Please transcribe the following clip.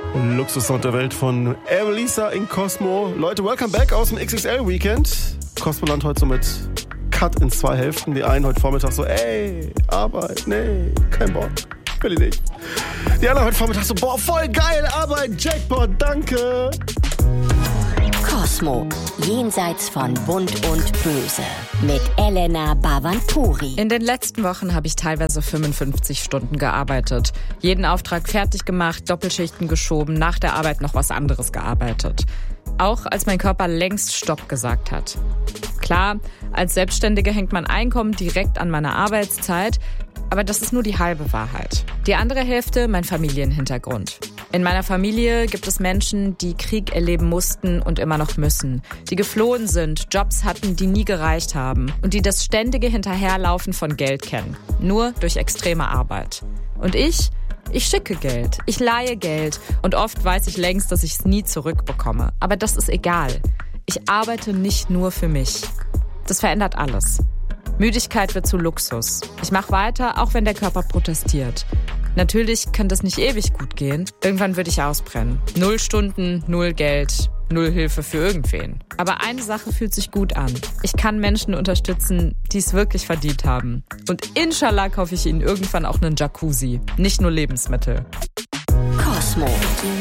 Luxussound der Welt von Elisa in Cosmo. Leute, welcome back aus dem XXL-Weekend. Cosmoland heute so mit Cut in 2 Hälften. Die einen heute Vormittag so, ey, Arbeit, nee, kein Bock, will ich nicht. Die anderen heute Vormittag so, boah, voll geil, Arbeit, Jackpot, danke. Cosmo, jenseits von Bunt und Böse, mit Elena Bhavanpuri. In den letzten Wochen habe ich teilweise 55 Stunden gearbeitet. Jeden Auftrag fertig gemacht, Doppelschichten geschoben, nach der Arbeit noch was anderes gearbeitet. Auch als mein Körper längst Stopp gesagt hat. Klar, als Selbstständige hängt mein Einkommen direkt an meiner Arbeitszeit, aber das ist nur die halbe Wahrheit. Die andere Hälfte, mein Familienhintergrund. In meiner Familie gibt es Menschen, die Krieg erleben mussten und immer noch müssen, die geflohen sind, Jobs hatten, die nie gereicht haben und die das ständige Hinterherlaufen von Geld kennen, nur durch extreme Arbeit. Und ich schicke Geld, ich leihe Geld und oft weiß ich längst, dass ich es nie zurückbekomme. Aber das ist egal. Ich arbeite nicht nur für mich. Das verändert alles. Müdigkeit wird zu Luxus. Ich mache weiter, auch wenn der Körper protestiert. Natürlich kann das nicht ewig gut gehen. Irgendwann würde ich ausbrennen. 0 Stunden, 0 Geld, 0 Hilfe für irgendwen. Aber eine Sache fühlt sich gut an. Ich kann Menschen unterstützen, die es wirklich verdient haben. Und inshallah kaufe ich ihnen irgendwann auch einen Jacuzzi. Nicht nur Lebensmittel. Cosmo.